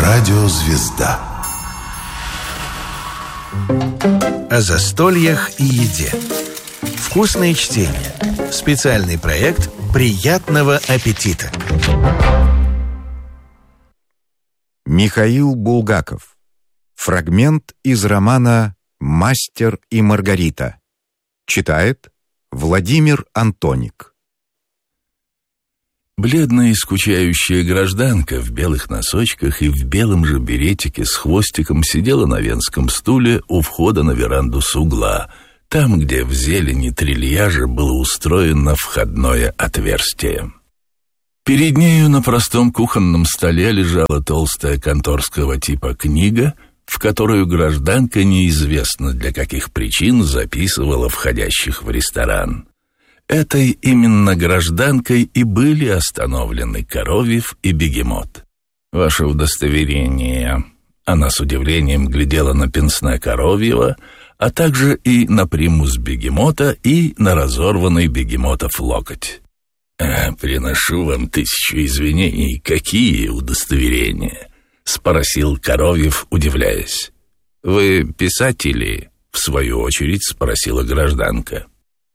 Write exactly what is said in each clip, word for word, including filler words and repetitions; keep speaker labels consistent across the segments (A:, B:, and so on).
A: Радиозвезда.
B: О застольях и еде. Вкусное чтение. Специальный проект «Приятного аппетита».
C: Михаил Булгаков. Фрагмент из романа «Мастер и Маргарита». Читает Владимир Антоник.
D: Бледная и скучающая гражданка в белых носочках и в белом же беретике с хвостиком сидела на венском стуле у входа на веранду с угла, там, где в зелени трильяжа было устроено входное отверстие. Перед нею на простом кухонном столе лежала толстая конторского типа книга, в которую гражданка неизвестно для каких причин записывала входящих в ресторан. Этой именно гражданкой и были остановлены Коровьев и Бегемот. «Ваше удостоверение». Она с удивлением глядела на пенсне Коровьева, а также и на примус Бегемота и на разорванный Бегемотов локоть. «Э, «Приношу вам тысячу извинений. Какие удостоверения?» — спросил Коровьев, удивляясь. «Вы писатели?» — в свою очередь спросила гражданка.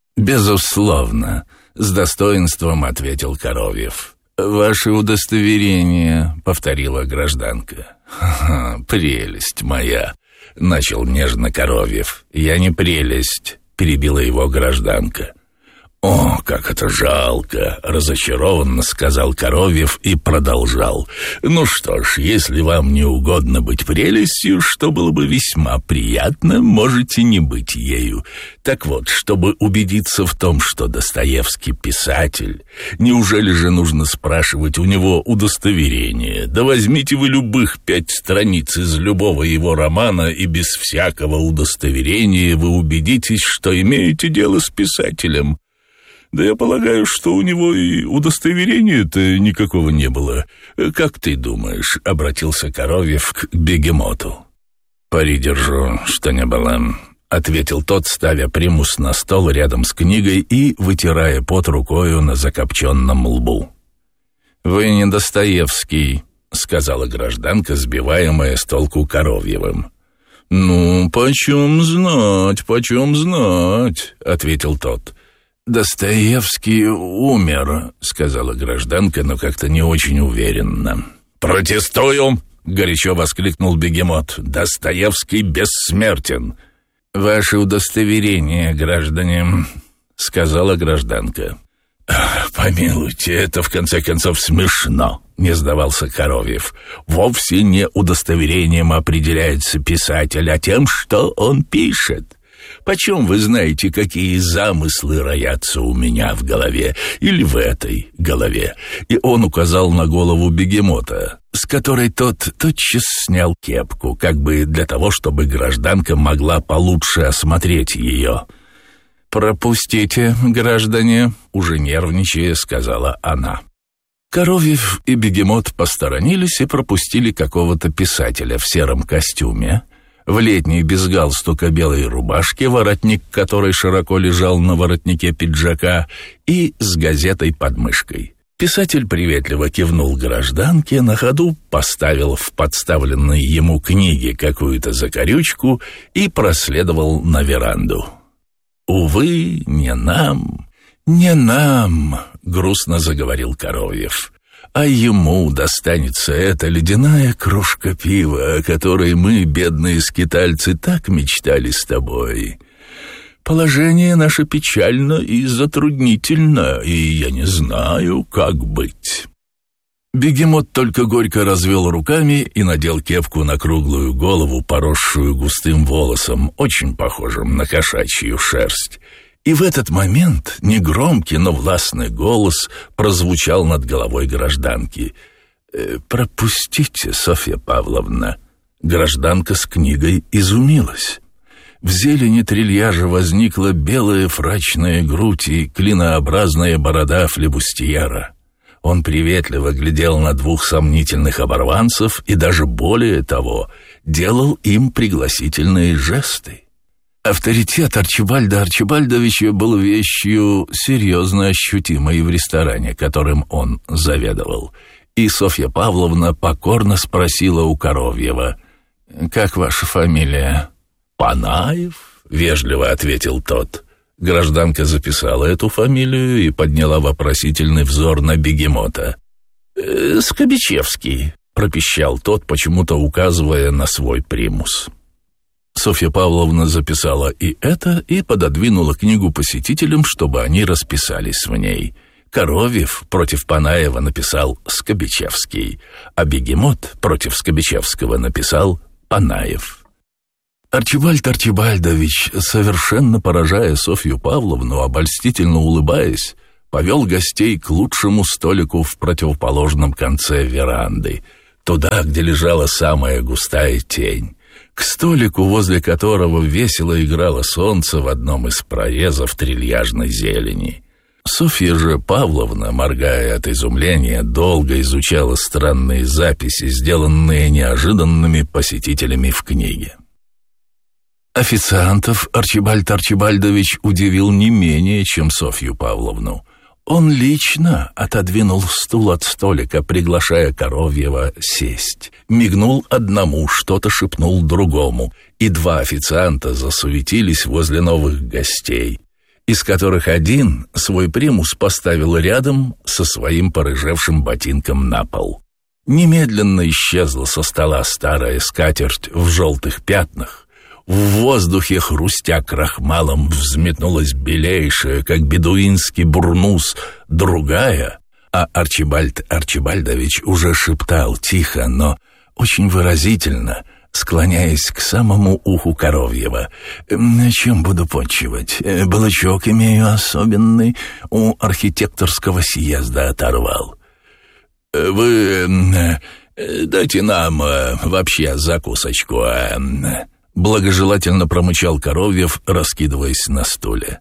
D: «Безусловно», — с достоинством ответил Коровьев. «Ваше удостоверение», — повторила гражданка. «Ха-ха, прелесть моя», — начал нежно Коровьев. «Я не прелесть», — перебила его гражданка. «О, как это жалко!» — разочарованно сказал Коровьев и продолжал. «Ну что ж, если вам не угодно быть прелестью, что было бы весьма приятно, можете не быть ею. Так вот, чтобы убедиться в том, что Достоевский писатель, неужели же нужно спрашивать у него удостоверение? Да возьмите вы любых пять страниц из любого его романа, и без всякого удостоверения вы убедитесь, что имеете дело с писателем». «Да я полагаю, что у него и удостоверения-то никакого не было. Как ты думаешь?» — обратился Коровьев к Бегемоту. «Пари держу, что не было», — ответил тот, ставя примус на стол рядом с книгой и вытирая пот рукою на закопченном лбу. «Вы не Достоевский», — сказала гражданка, сбиваемая с толку Коровьевым. «Ну, почем знать, почем знать», — ответил тот. «Достоевский умер», — сказала гражданка, но как-то не очень уверенно. «Протестую!» — горячо воскликнул Бегемот. «Достоевский бессмертен!» «Ваше удостоверение, граждане», — сказала гражданка. «Помилуйте, это в конце концов смешно», — не сдавался Коровьев. «Вовсе не удостоверением определяется писатель, а тем, что он пишет. Почем вы знаете, какие замыслы роятся у меня в голове или в этой голове?» И он указал на голову Бегемота, с которой тот тотчас снял кепку, как бы для того, чтобы гражданка могла получше осмотреть ее. «Пропустите, граждане», — уже нервничая сказала она. Коровьев и Бегемот посторонились и пропустили какого-то писателя в сером костюме, в летней без галстука белой рубашке, воротник которой широко лежал на воротнике пиджака, и с газетой под мышкой. Писатель приветливо кивнул гражданке, на ходу поставил в подставленной ему книге какую-то закорючку и проследовал на веранду. «Увы, не нам, не нам», — грустно заговорил Коровьев. «А ему достанется эта ледяная кружка пива, о которой мы, бедные скитальцы, так мечтали с тобой. Положение наше печально и затруднительно, и я не знаю, как быть». Бегемот только горько развел руками и надел кепку на круглую голову, поросшую густым волосом, очень похожим на кошачью шерсть. И в этот момент негромкий, но властный голос прозвучал над головой гражданки. «Э, «Пропустите, Софья Павловна». Гражданка с книгой изумилась. В зелени трильяжа возникла белая фрачная грудь и клинообразная борода флебустьера. Он приветливо глядел на двух сомнительных оборванцев и даже более того, делал им пригласительные жесты. Авторитет Арчибальда Арчибальдовича был вещью серьезно ощутимой в ресторане, которым он заведовал. и Софья Павловна покорно спросила у Коровьева: «Как ваша фамилия?» «Панаев», — вежливо ответил тот. Гражданка записала эту фамилию и подняла вопросительный взор на бегемота. «Э, «Скобичевский», — пропищал тот, почему-то указывая на свой примус. Софья Павловна записала и это и пододвинула книгу посетителям, чтобы они расписались в ней. Коровьев против Панаева написал Скобичевский, а бегемот против Скобичевского написал Панаев. Арчибальд Арчибальдович, совершенно поражая Софью Павловну, обольстительно улыбаясь, повел гостей к лучшему столику в противоположном конце веранды, туда, где лежала самая густая тень, к столику, возле которого весело играло солнце в одном из прорезов трильяжной зелени. Софья же Павловна, моргая от изумления, долго изучала странные записи, сделанные неожиданными посетителями в книге. Официантов Арчибальд Арчибальдович удивил не менее, чем Софью Павловну. Он лично отодвинул стул от столика, приглашая Коровьева сесть. Мигнул одному, что-то шепнул другому, и два официанта засуетились возле новых гостей, из которых один свой примус поставил рядом со своим порыжевшим ботинком на пол. Немедленно исчезла со стола старая скатерть в желтых пятнах. В воздухе, хрустя крахмалом, взметнулась белейшая, как бедуинский бурнус, другая, а Арчибальд Арчибальдович уже шептал тихо, но очень выразительно, склоняясь к самому уху Коровьева: «Чем буду почивать? Балычок имею особенный, у архитекторского съезда оторвал». «Вы дайте нам вообще закусочку, а...» Благожелательно промычал Коровьев, раскидываясь на стуле.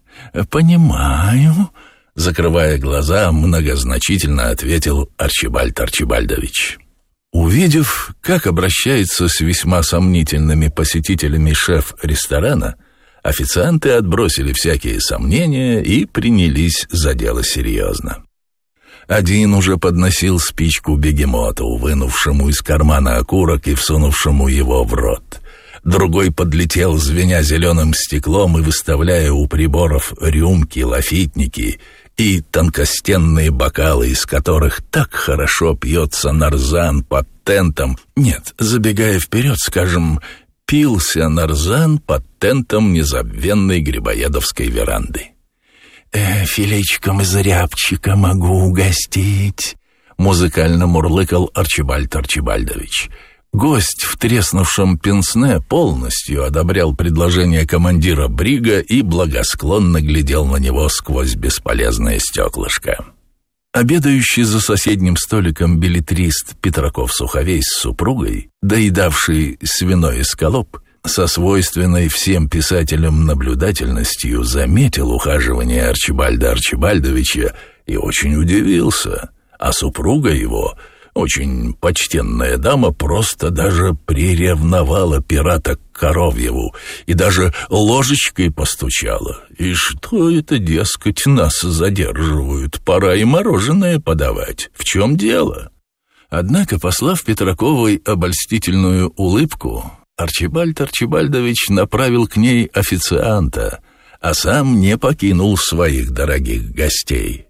D: «Понимаю», — закрывая глаза, многозначительно ответил Арчибальд Арчибальдович. Увидев, как обращается с весьма сомнительными посетителями шеф ресторана, официанты отбросили всякие сомнения и принялись за дело серьезно. Один уже подносил спичку бегемоту, вынувшему из кармана окурок и всунувшему его в рот. Другой подлетел, звеня зеленым стеклом и выставляя у приборов рюмки, лафитники и тонкостенные бокалы, из которых так хорошо пьется нарзан под тентом. Нет, забегая вперед, скажем, пился нарзан под тентом незабвенной грибоедовской веранды. «Э, «Филейчиком из рябчика могу угостить», — музыкально мурлыкал Арчибальд Арчибальдович. Гость в треснувшем пенсне полностью одобрял предложение командира брига и благосклонно глядел на него сквозь бесполезное стеклышко. Обедающий за соседним столиком беллетрист Петраков-Суховей с супругой, доедавший свиной эскалоп, со свойственной всем писателям наблюдательностью заметил ухаживание Арчибальда Арчибальдовича и очень удивился, а супруга его, очень почтенная дама, просто даже приревновала пирата к Коровьеву и даже ложечкой постучала. И что это, дескать, нас задерживают, пора и мороженое подавать. В чем дело? Однако, послав Петраковой обольстительную улыбку, Арчибальд Арчибальдович направил к ней официанта, а сам не покинул своих дорогих гостей.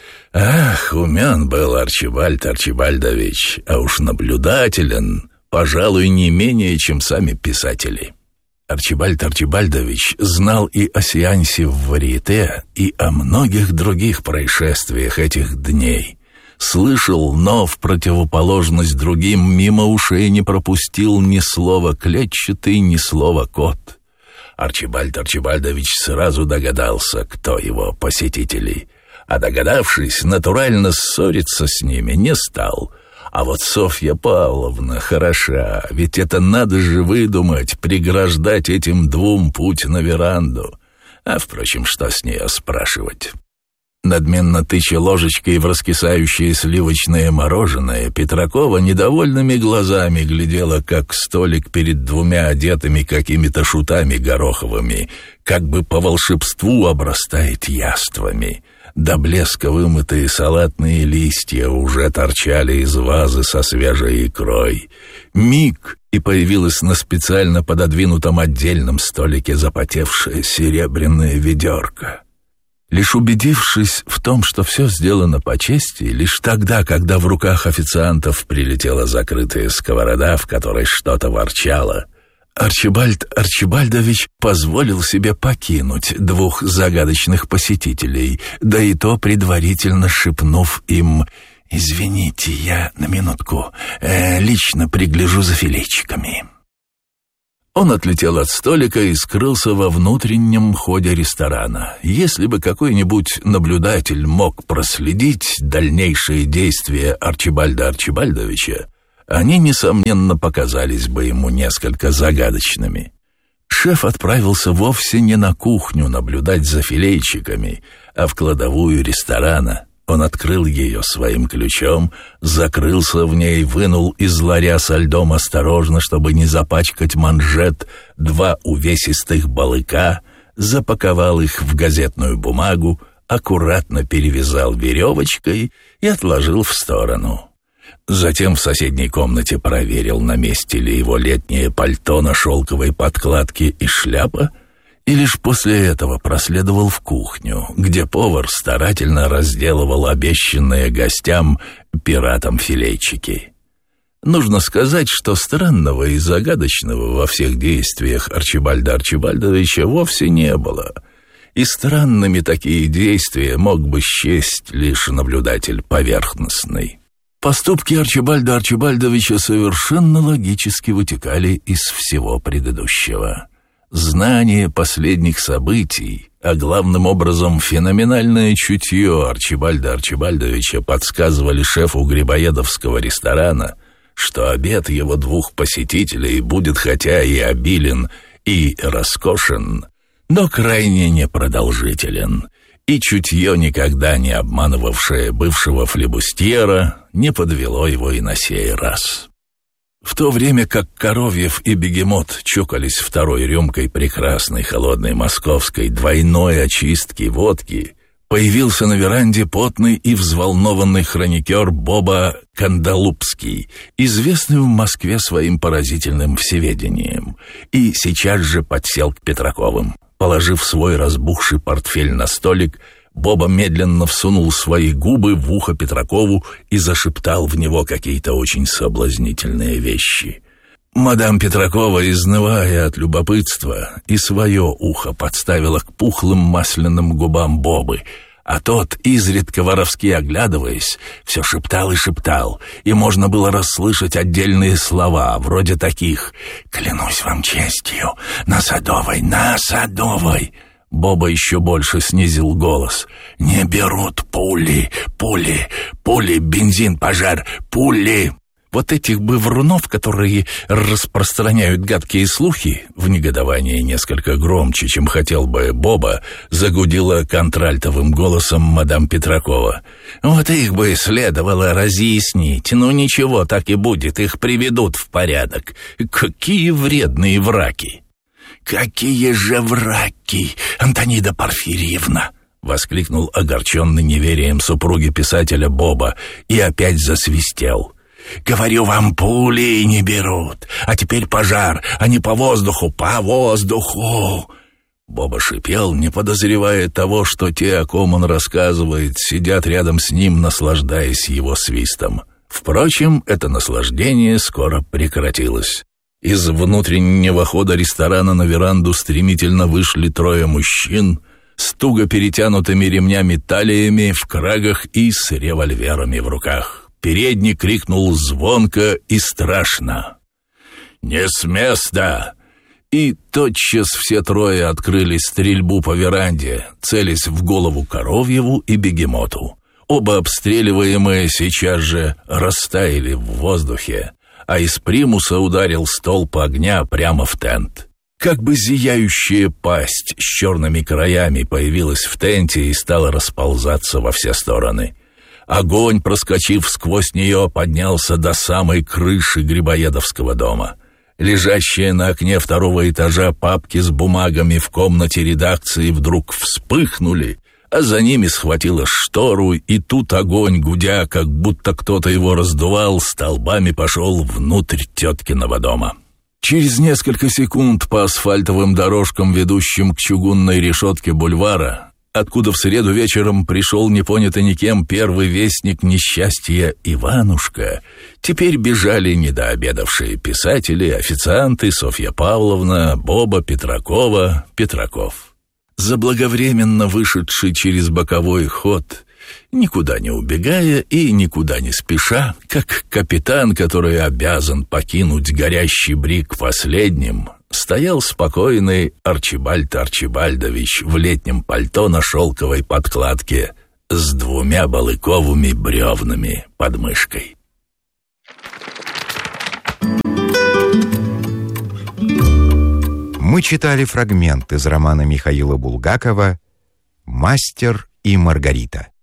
D: Ах, умен был Арчибальд Арчибальдович, а уж наблюдателен, пожалуй, не менее, чем сами писатели. Арчибальд Арчибальдович знал и о сеансе в варьете, и о многих других происшествиях этих дней. Слышал, но в противоположность другим мимо ушей не пропустил ни слова клетчатый, ни слова кот. Арчибальд Арчибальдович сразу догадался, кто его посетители, а догадавшись, натурально ссориться с ними не стал. А вот Софья Павловна хороша, ведь это надо же выдумать, преграждать этим двум путь на веранду. А, впрочем, что с нее спрашивать? Надменно тыча ложечкой в раскисающее сливочное мороженое, Петракова недовольными глазами глядела, как столик перед двумя одетыми какими-то шутами гороховыми, как бы по волшебству обрастает яствами. До блеска вымытые салатные листья уже торчали из вазы со свежей икрой. Миг, и появилась на специально пододвинутом отдельном столике запотевшая серебряная ведерко. Лишь убедившись в том, что все сделано по чести, лишь тогда, когда в руках официантов прилетела закрытая сковорода, в которой что-то ворчало, Арчибальд Арчибальдович позволил себе покинуть двух загадочных посетителей, да и то предварительно шепнув им: «Извините, я на минутку э, лично пригляжу за филейчиками». Он отлетел от столика и скрылся во внутреннем ходе ресторана. Если бы какой-нибудь наблюдатель мог проследить дальнейшие действия Арчибальда Арчибальдовича, они, несомненно, показались бы ему несколько загадочными. Шеф отправился вовсе не на кухню наблюдать за филейчиками, а в кладовую ресторана. Он открыл ее своим ключом, закрылся в ней, вынул из ларя со льдом осторожно, чтобы не запачкать манжет, два увесистых балыка, запаковал их в газетную бумагу, аккуратно перевязал веревочкой и отложил в сторону. Затем в соседней комнате проверил, на месте ли его летнее пальто на шелковой подкладке и шляпа, и лишь после этого проследовал в кухню, где повар старательно разделывал обещанные гостям пиратам филейчики. Нужно сказать, что странного и загадочного во всех действиях Арчибальда Арчибальдовича вовсе не было, и странными такие действия мог бы счесть лишь наблюдатель поверхностный. Поступки Арчибальда Арчибальдовича совершенно логически вытекали из всего предыдущего. Знание последних событий, а главным образом феноменальное чутье Арчибальда Арчибальдовича подсказывали шефу грибоедовского ресторана, что обед его двух посетителей будет хотя и обилен, и роскошен, но крайне непродолжителен, и чутье, никогда не обманывавшее бывшего флебустьера, не подвело его и на сей раз. В то время как Коровьев и Бегемот чокались второй рюмкой прекрасной холодной московской двойной очистки водки, появился на веранде потный и взволнованный хроникер Боба Кандалупский, известный в Москве своим поразительным всеведением, и сейчас же подсел к Петраковым. Положив свой разбухший портфель на столик, Боба медленно всунул свои губы в ухо Петракову и зашептал в него какие-то очень соблазнительные вещи. Мадам Петракова, изнывая от любопытства, и свое ухо подставила к пухлым масляным губам Бобы, а тот, изредка воровски оглядываясь, все шептал и шептал, и можно было расслышать отдельные слова, вроде таких: «Клянусь вам честью, на Садовой, на Садовой!» Боба еще больше снизил голос: «Не берут пули, пули, пули, бензин, пожар, пули!» Вот этих бы врунов, которые распространяют гадкие слухи, в негодовании несколько громче, чем хотел бы Боба, загудела контральтовым голосом мадам Петракова. Вот их бы следовало разъяснить. Ну ничего, так и будет, их приведут в порядок. Какие вредные враки! «Какие же враки, Антонида Порфирьевна!» — воскликнул огорченный неверием супруги писателя Боба и опять засвистел. «Говорю вам, пули не берут, а теперь пожар, а не по воздуху, по воздуху!» Боба шипел, не подозревая того, что те, о ком он рассказывает, сидят рядом с ним, наслаждаясь его свистом. Впрочем, это наслаждение скоро прекратилось. Из внутреннего хода ресторана на веранду стремительно вышли трое мужчин с туго перетянутыми ремнями талиями, в крагах и с револьверами в руках. Передний крикнул звонко и страшно: «Не с места!» И тотчас все трое открыли стрельбу по веранде, целясь в голову Коровьеву и Бегемоту. Оба обстреливаемые сейчас же растаяли в воздухе, а из примуса ударил столб огня прямо в тент. Как бы зияющая пасть с черными краями появилась в тенте и стала расползаться во все стороны. Огонь, проскочив сквозь нее, поднялся до самой крыши Грибоедовского дома. Лежащие на окне второго этажа папки с бумагами в комнате редакции вдруг вспыхнули, а за ними схватило штору, и тут огонь, гудя, как будто кто-то его раздувал, столбами пошел внутрь теткиного дома. Через несколько секунд по асфальтовым дорожкам, ведущим к чугунной решетке бульвара, откуда в среду вечером пришел непонятый никем первый вестник несчастья Иванушка, теперь бежали недообедавшие писатели, официанты Софья Павловна, Боба, Петракова, Петраков. Заблаговременно вышедший через боковой ход, никуда не убегая и никуда не спеша, как капитан, который обязан покинуть горящий брик последним, стоял спокойный Арчибальд Арчибальдович в летнем пальто на шелковой подкладке с двумя балыковыми бревнами под мышкой.
C: Мы читали фрагмент из романа Михаила Булгакова «Мастер и Маргарита».